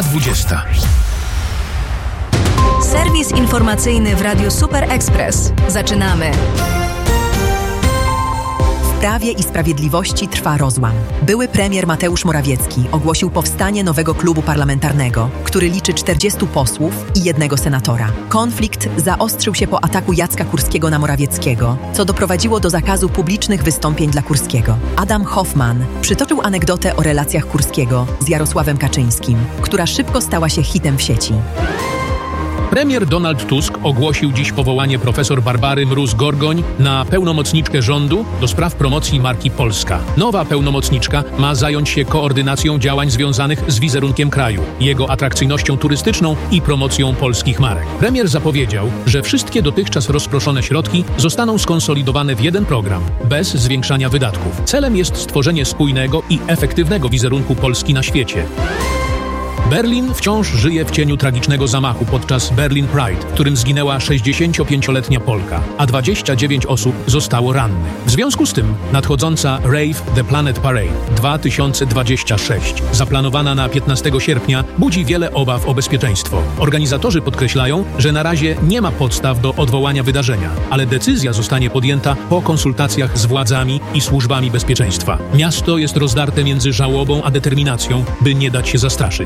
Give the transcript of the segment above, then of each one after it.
Minęła 20. Serwis informacyjny w Radiu Super Express. Zaczynamy. W Prawie i Sprawiedliwości trwa rozłam. Były premier Mateusz Morawiecki ogłosił powstanie nowego klubu parlamentarnego, który liczy 40 posłów i 1 senatora. Konflikt zaostrzył się po ataku Jacka Kurskiego na Morawieckiego, co doprowadziło do zakazu publicznych wystąpień dla Kurskiego. Adam Hoffman przytoczył anegdotę o relacjach Kurskiego z Jarosławem Kaczyńskim, która szybko stała się hitem w sieci. Premier Donald Tusk ogłosił dziś powołanie profesor Barbary Mróz-Gorgoń na pełnomocniczkę rządu do spraw promocji marki Polska. Nowa pełnomocniczka ma zająć się koordynacją działań związanych z wizerunkiem kraju, jego atrakcyjnością turystyczną i promocją polskich marek. Premier zapowiedział, że wszystkie dotychczas rozproszone środki zostaną skonsolidowane w jeden program, bez zwiększania wydatków. Celem jest stworzenie spójnego i efektywnego wizerunku Polski na świecie. Berlin wciąż żyje w cieniu tragicznego zamachu podczas Berlin Pride, w którym zginęła 65-letnia Polka, a 29 osób zostało rannych. W związku z tym nadchodząca Rave the Planet Parade 2026, zaplanowana na 15 sierpnia, budzi wiele obaw o bezpieczeństwo. Organizatorzy podkreślają, że na razie nie ma podstaw do odwołania wydarzenia, ale decyzja zostanie podjęta po konsultacjach z władzami i służbami bezpieczeństwa. Miasto jest rozdarte między żałobą a determinacją, by nie dać się zastraszyć.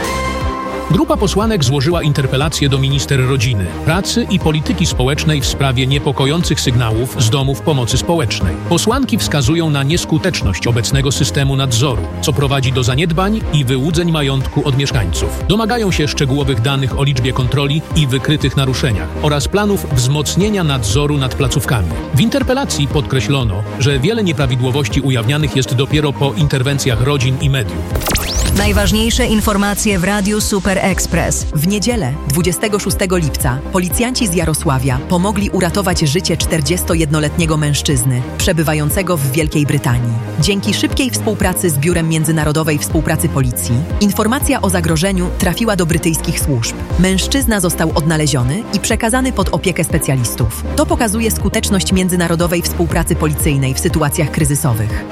Grupa posłanek złożyła interpelację do minister rodziny, pracy i polityki społecznej w sprawie niepokojących sygnałów z domów pomocy społecznej. Posłanki wskazują na nieskuteczność obecnego systemu nadzoru, co prowadzi do zaniedbań i wyłudzeń majątku od mieszkańców. Domagają się szczegółowych danych o liczbie kontroli i wykrytych naruszeniach oraz planów wzmocnienia nadzoru nad placówkami. W interpelacji podkreślono, że wiele nieprawidłowości ujawnianych jest dopiero po interwencjach rodzin i mediów. Najważniejsze informacje w Radiu Super Express. W niedzielę, 26 lipca, policjanci z Jarosławia pomogli uratować życie 41-letniego mężczyzny przebywającego w Wielkiej Brytanii. Dzięki szybkiej współpracy z Biurem Międzynarodowej Współpracy Policji, informacja o zagrożeniu trafiła do brytyjskich służb. Mężczyzna został odnaleziony i przekazany pod opiekę specjalistów. To pokazuje skuteczność międzynarodowej współpracy policyjnej w sytuacjach kryzysowych.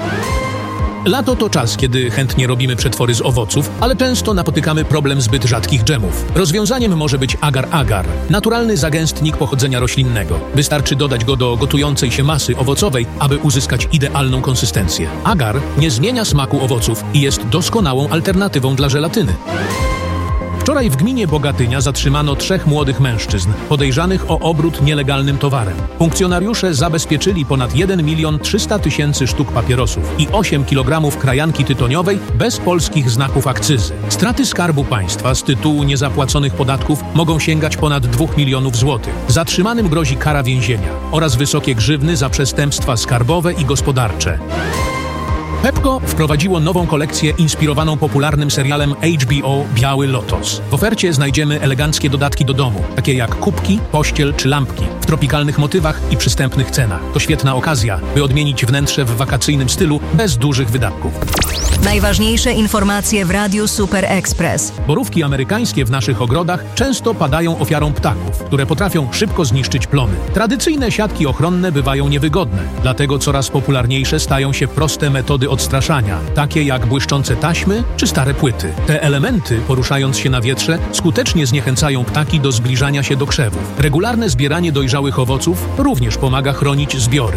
Lato to czas, kiedy chętnie robimy przetwory z owoców, ale często napotykamy problem zbyt rzadkich dżemów. Rozwiązaniem może być agar-agar, naturalny zagęstnik pochodzenia roślinnego. Wystarczy dodać go do gotującej się masy owocowej, aby uzyskać idealną konsystencję. Agar nie zmienia smaku owoców i jest doskonałą alternatywą dla żelatyny. Wczoraj w gminie Bogatynia zatrzymano 3 młodych mężczyzn podejrzanych o obrót nielegalnym towarem. Funkcjonariusze zabezpieczyli ponad 1 300 000 sztuk papierosów i 8 kg krajanki tytoniowej bez polskich znaków akcyzy. Straty Skarbu Państwa z tytułu niezapłaconych podatków mogą sięgać ponad 2 milionów złotych. Zatrzymanym grozi kara więzienia oraz wysokie grzywny za przestępstwa skarbowe i gospodarcze. Pepco wprowadziło nową kolekcję inspirowaną popularnym serialem HBO Biały Lotos. W ofercie znajdziemy eleganckie dodatki do domu, takie jak kubki, pościel czy lampki, w tropikalnych motywach i przystępnych cenach. To świetna okazja, by odmienić wnętrze w wakacyjnym stylu bez dużych wydatków. Najważniejsze informacje w Radiu Super Express. Borówki amerykańskie w naszych ogrodach często padają ofiarą ptaków, które potrafią szybko zniszczyć plony. Tradycyjne siatki ochronne bywają niewygodne, dlatego coraz popularniejsze stają się proste metody odstraszania, takie jak błyszczące taśmy czy stare płyty. Te elementy, poruszając się na wietrze, skutecznie zniechęcają ptaki do zbliżania się do krzewów. Regularne zbieranie dojrzałych owoców również pomaga chronić zbiory.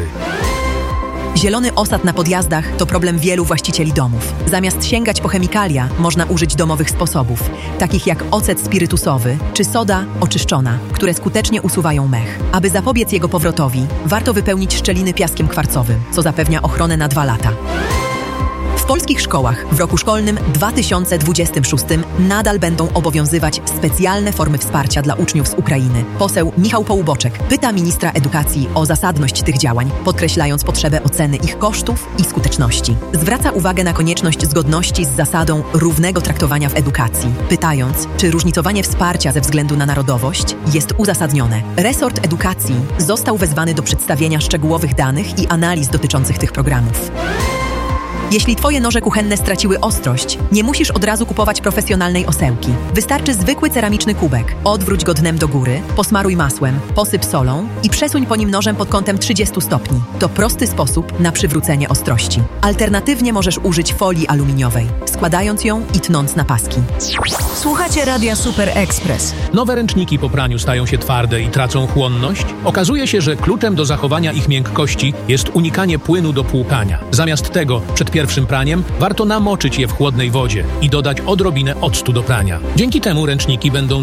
Zielony osad na podjazdach to problem wielu właścicieli domów. Zamiast sięgać po chemikalia, można użyć domowych sposobów, takich jak ocet spirytusowy czy soda oczyszczona, które skutecznie usuwają mech. Aby zapobiec jego powrotowi, warto wypełnić szczeliny piaskiem kwarcowym, co zapewnia ochronę na 2 lata. W polskich szkołach w roku szkolnym 2026 nadal będą obowiązywać specjalne formy wsparcia dla uczniów z Ukrainy. Poseł Michał Połuboczek pyta ministra edukacji o zasadność tych działań, podkreślając potrzebę oceny ich kosztów i skuteczności. Zwraca uwagę na konieczność zgodności z zasadą równego traktowania w edukacji, pytając, czy różnicowanie wsparcia ze względu na narodowość jest uzasadnione. Resort edukacji został wezwany do przedstawienia szczegółowych danych i analiz dotyczących tych programów. Jeśli Twoje noże kuchenne straciły ostrość, nie musisz od razu kupować profesjonalnej osełki. Wystarczy zwykły ceramiczny kubek. Odwróć go dnem do góry, posmaruj masłem, posyp solą i przesuń po nim nożem pod kątem 30 stopni. To prosty sposób na przywrócenie ostrości. Alternatywnie możesz użyć folii aluminiowej, składając ją i tnąc na paski. Słuchacie Radia Super Express. Nowe ręczniki po praniu stają się twarde i tracą chłonność? Okazuje się, że kluczem do zachowania ich miękkości jest unikanie płynu do płukania. Zamiast tego, przed pierwszym praniem, warto namoczyć je w chłodnej wodzie i dodać odrobinę octu do prania. Dzięki temu ręczniki będą